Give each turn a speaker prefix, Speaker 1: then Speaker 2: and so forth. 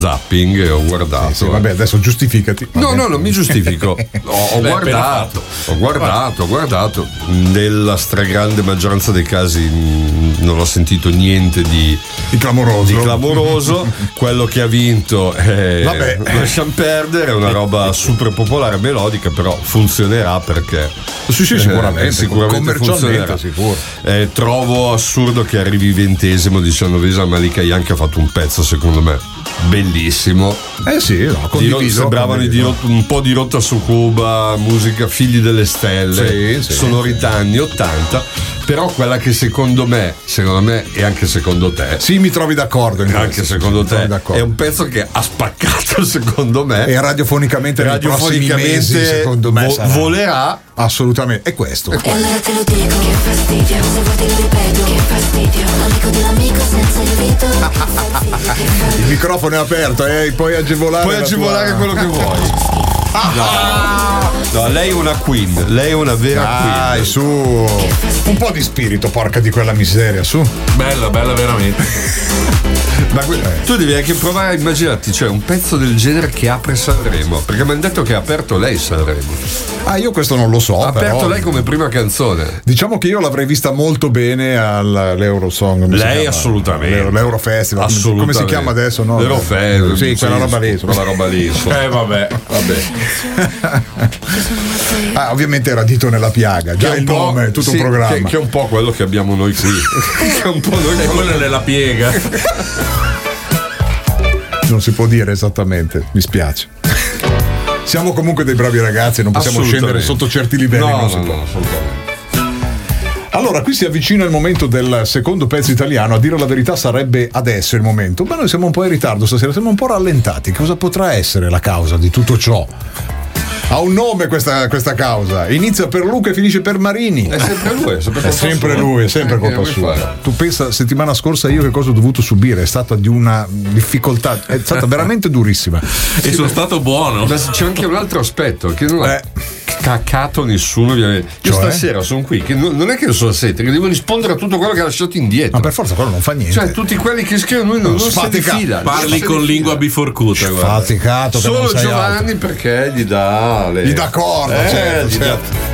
Speaker 1: zapping e ho guardato.
Speaker 2: Sì, vabbè, adesso giustificati.
Speaker 1: No, non mi giustifico. Ho guardato. Nella stragrande maggioranza dei casi non ho sentito niente di clamoroso. Quello che ha vinto lasciamo perdere, è una roba super popolare, melodica, però funzionerà perché sicuramente funzionerà.
Speaker 2: Sicuro.
Speaker 1: Trovo assurdo che arrivi 20esimo, 19esimo. Malika Yank ha fatto un pezzo secondo me bellissimo.
Speaker 2: Condiviso.
Speaker 1: Sembravano un po' di rotta su Cuba, musica figli delle stelle, sonorità anni 80. Però quella che secondo me e anche secondo te,
Speaker 2: sì, mi trovi d'accordo
Speaker 1: anche secondo te è un pezzo che ha spaccato secondo me,
Speaker 2: e radiofonicamente nei prossimi mesi secondo me volerà assolutamente. È questo.
Speaker 3: E allora te lo dico, che fastidio, se vuoi te lo ripeto, che fastidio, l'amico dell'amico senza invito,
Speaker 2: il microfono è aperto e puoi agevolare
Speaker 1: quello che vuoi. No, lei è una queen, lei è una vera queen.
Speaker 2: Dai, su, un po' di spirito, porca di quella miseria, su.
Speaker 4: Bella veramente.
Speaker 1: Ma tu devi anche provare a immaginarti, cioè un pezzo del genere che apre Sanremo, perché mi hanno detto che ha aperto lei Sanremo.
Speaker 2: Io questo non lo so.
Speaker 1: Ha aperto lei come prima canzone.
Speaker 2: Diciamo che io l'avrei vista molto bene all'Eurosong.
Speaker 1: Lei assolutamente.
Speaker 2: L'Eurofestival. Come si chiama adesso? No?
Speaker 1: L'Eurofestival.
Speaker 2: Sì, quella roba lì.
Speaker 1: Vabbè.
Speaker 2: Ovviamente era dito nella piaga. Già il nome, tutto un programma.
Speaker 1: Che è un po' quello che abbiamo noi qui. Che è un po' noi.
Speaker 4: E quello nella piega.
Speaker 2: Non si può dire esattamente, mi spiace. Siamo comunque dei bravi ragazzi, non possiamo scendere sotto certi livelli.
Speaker 1: No,
Speaker 2: assolutamente. Allora, qui si avvicina il momento del secondo pezzo italiano. A dire la verità sarebbe adesso il momento, ma noi siamo un po' in ritardo stasera, siamo un po' rallentati. Cosa potrà essere la causa di tutto ciò? Ha un nome questa causa. Inizia per Luca e finisce per Marini.
Speaker 1: È sempre lui,
Speaker 2: è sempre colpa sua. Tu pensa, settimana scorsa io che cosa ho dovuto subire? È stata di una difficoltà, è stata veramente durissima.
Speaker 4: E sono stato buono.
Speaker 1: Ma c'è anche un altro aspetto che non è cacato nessuno, ovviamente. Io stasera sono qui, che non è che io sono assente, che devo rispondere a tutto quello che ha lasciato indietro.
Speaker 2: Ma per forza quello non fa niente.
Speaker 1: Cioè, tutti quelli che scrivono noi non si defilano.
Speaker 4: Parli con lingua biforcuta.
Speaker 2: Faticato.
Speaker 1: Solo Giovanni perché gli dà
Speaker 2: corda, certo.